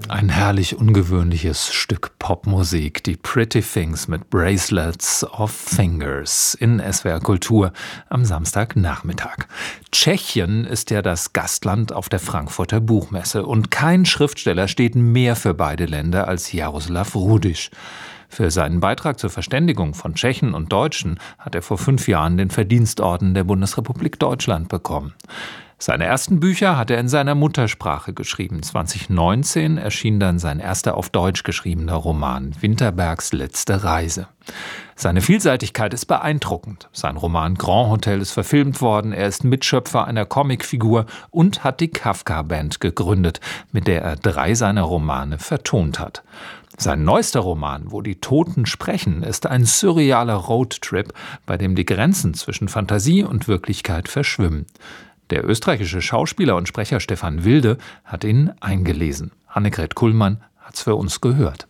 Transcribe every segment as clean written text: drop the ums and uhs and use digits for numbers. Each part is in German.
Ein herrlich ungewöhnliches Stück Popmusik, die Pretty Things mit Bracelets of Fingers in SWR Kultur am Samstagnachmittag. Tschechien ist ja das Gastland auf der Frankfurter Buchmesse und kein Schriftsteller steht mehr für beide Länder als Jaroslav Rudiš. Für seinen Beitrag zur Verständigung von Tschechen und Deutschen hat er vor 5 Jahren den Verdienstorden der Bundesrepublik Deutschland bekommen. Seine ersten Bücher hat er in seiner Muttersprache geschrieben. 2019 erschien dann sein erster auf Deutsch geschriebener Roman Winterbergs letzte Reise. Seine Vielseitigkeit ist beeindruckend. Sein Roman Grand Hotel ist verfilmt worden, er ist Mitschöpfer einer Comicfigur und hat die Kafka-Band gegründet, mit der er 3 seiner Romane vertont hat. Sein neuester Roman, Wo die Toten sprechen, ist ein surrealer Roadtrip, bei dem die Grenzen zwischen Fantasie und Wirklichkeit verschwimmen. Der österreichische Schauspieler und Sprecher Stefan Wilde hat ihn eingelesen. Annegret Kullmann hat's für uns gehört.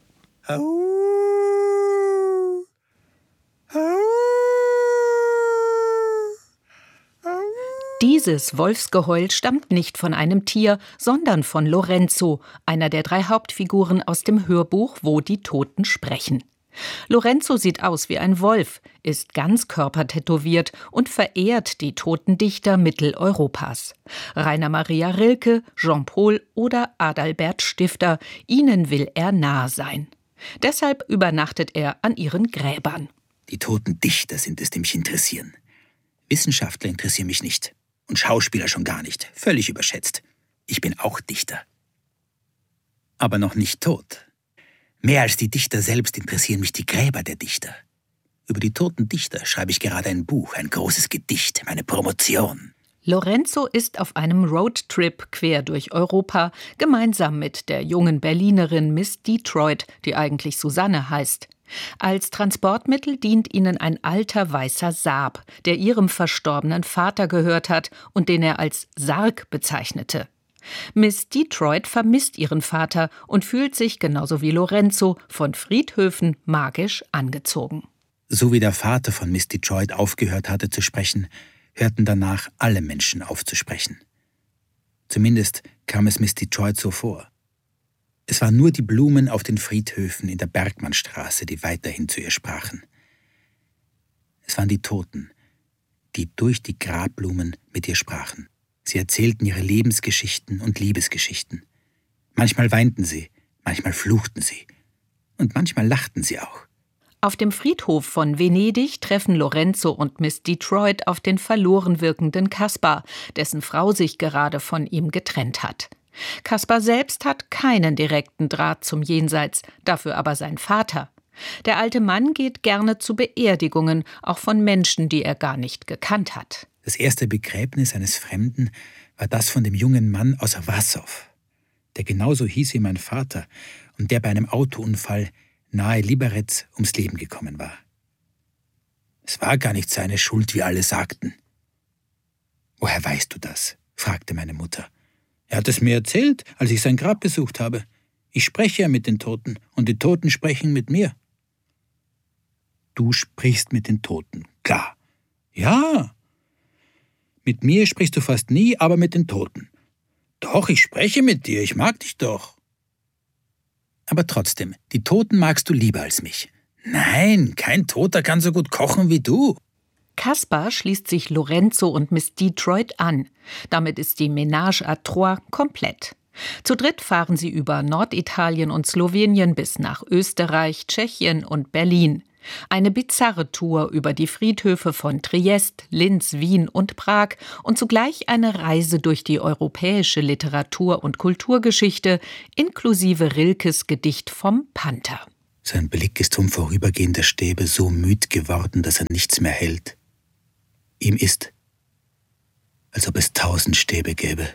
Dieses Wolfsgeheul stammt nicht von einem Tier, sondern von Lorenzo, einer der 3 Hauptfiguren aus dem Hörbuch Wo die Toten sprechen. Lorenzo sieht aus wie ein Wolf, ist ganzkörpertätowiert und verehrt die toten Dichter Mitteleuropas. Rainer Maria Rilke, Jean-Paul oder Adalbert Stifter, ihnen will er nahe sein. Deshalb übernachtet er an ihren Gräbern. Die toten Dichter sind es, die mich interessieren. Wissenschaftler interessieren mich nicht. Und Schauspieler schon gar nicht. Völlig überschätzt. Ich bin auch Dichter. Aber noch nicht tot. Mehr als die Dichter selbst interessieren mich die Gräber der Dichter. Über die toten Dichter schreibe ich gerade ein Buch, ein großes Gedicht, meine Promotion. Lorenzo ist auf einem Roadtrip quer durch Europa, gemeinsam mit der jungen Berlinerin Miss Detroit, die eigentlich Susanne heißt. Als Transportmittel dient ihnen ein alter weißer Saab, der ihrem verstorbenen Vater gehört hat und den er als Sarg bezeichnete. Miss Detroit vermisst ihren Vater und fühlt sich, genauso wie Lorenzo, von Friedhöfen magisch angezogen. So wie der Vater von Miss Detroit aufgehört hatte zu sprechen, hörten danach alle Menschen auf zu sprechen. Zumindest kam es Miss Detroit so vor. Es waren nur die Blumen auf den Friedhöfen in der Bergmannstraße, die weiterhin zu ihr sprachen. Es waren die Toten, die durch die Grabblumen mit ihr sprachen. Sie erzählten ihre Lebensgeschichten und Liebesgeschichten. Manchmal weinten sie, manchmal fluchten sie und manchmal lachten sie auch. Auf dem Friedhof von Venedig treffen Lorenzo und Miss Detroit auf den verloren wirkenden Kaspar, dessen Frau sich gerade von ihm getrennt hat. Kaspar selbst hat keinen direkten Draht zum Jenseits, dafür aber sein Vater. Der alte Mann geht gerne zu Beerdigungen, auch von Menschen, die er gar nicht gekannt hat. Das erste Begräbnis eines Fremden war das von dem jungen Mann aus Wassow, der genauso hieß wie mein Vater und der bei einem Autounfall nahe Liberec ums Leben gekommen war. Es war gar nicht seine Schuld, wie alle sagten. »Woher weißt du das?« fragte meine Mutter. »Er hat es mir erzählt, als ich sein Grab besucht habe. Ich spreche ja mit den Toten und die Toten sprechen mit mir.« »Du sprichst mit den Toten, klar.« »Ja. Mit mir sprichst du fast nie, aber mit den Toten.« »Doch, ich spreche mit dir, ich mag dich doch.« »Aber trotzdem, die Toten magst du lieber als mich.« »Nein, kein Toter kann so gut kochen wie du.« Kaspar schließt sich Lorenzo und Miss Detroit an. Damit ist die Ménage à trois komplett. Zu dritt fahren sie über Norditalien und Slowenien bis nach Österreich, Tschechien und Berlin. Eine bizarre Tour über die Friedhöfe von Triest, Linz, Wien und Prag und zugleich eine Reise durch die europäische Literatur- und Kulturgeschichte, inklusive Rilkes Gedicht vom Panther. Sein Blick ist vom Vorübergehen der Stäbe so müd geworden, dass er nichts mehr hält. Ihm ist, als ob es 1000 Stäbe gäbe.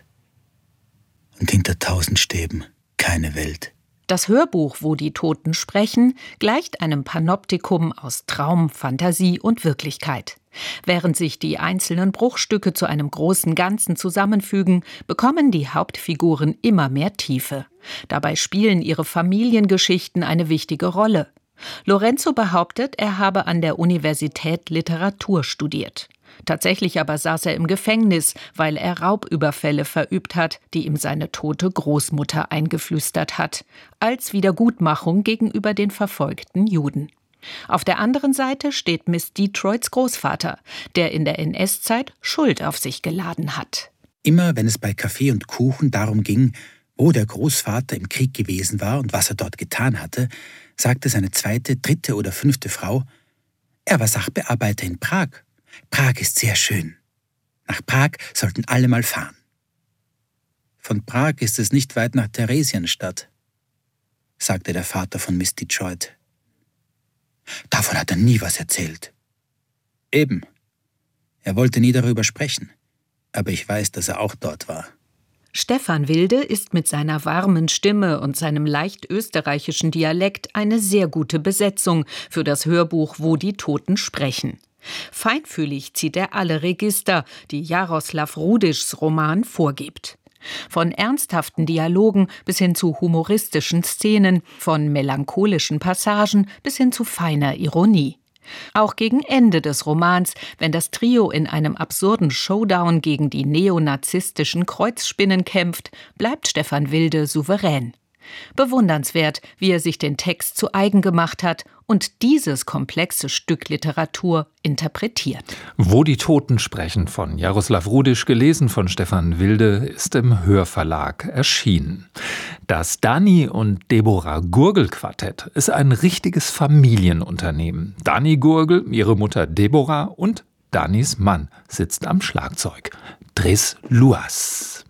Und hinter 1000 Stäben keine Welt. Das Hörbuch Wo die Toten sprechen gleicht einem Panoptikum aus Traum, Fantasie und Wirklichkeit. Während sich die einzelnen Bruchstücke zu einem großen Ganzen zusammenfügen, bekommen die Hauptfiguren immer mehr Tiefe. Dabei spielen ihre Familiengeschichten eine wichtige Rolle. Lorenzo behauptet, er habe an der Universität Literatur studiert. Tatsächlich aber saß er im Gefängnis, weil er Raubüberfälle verübt hat, die ihm seine tote Großmutter eingeflüstert hat, als Wiedergutmachung gegenüber den verfolgten Juden. Auf der anderen Seite steht Miss Detroits Großvater, der in der NS-Zeit Schuld auf sich geladen hat. Immer wenn es bei Kaffee und Kuchen darum ging, wo der Großvater im Krieg gewesen war und was er dort getan hatte, sagte seine zweite, dritte oder fünfte Frau: Er war Sachbearbeiter in Prag. Prag ist sehr schön. Nach Prag sollten alle mal fahren. Von Prag ist es nicht weit nach Theresienstadt, sagte der Vater von Miss Detroit. Davon hat er nie was erzählt. Eben. Er wollte nie darüber sprechen. Aber ich weiß, dass er auch dort war. Stefan Wilde ist mit seiner warmen Stimme und seinem leicht österreichischen Dialekt eine sehr gute Besetzung für das Hörbuch Wo die Toten sprechen. Feinfühlig zieht er alle Register, die Jaroslav Rudischs Roman vorgibt. Von ernsthaften Dialogen bis hin zu humoristischen Szenen, von melancholischen Passagen bis hin zu feiner Ironie. Auch gegen Ende des Romans, wenn das Trio in einem absurden Showdown gegen die neonazistischen Kreuzspinnen kämpft, bleibt Stefan Wilde souverän. Bewundernswert, wie er sich den Text zu eigen gemacht hat und dieses komplexe Stück Literatur interpretiert. Wo die Toten sprechen von Jaroslav Rudisch, gelesen von Stefan Wilde, ist im Hörverlag erschienen. Das Dani und Deborah Gurgel Quartett ist ein richtiges Familienunternehmen. Dani Gurgel, ihre Mutter Deborah und Danis Mann sitzt am Schlagzeug. Dres Luas.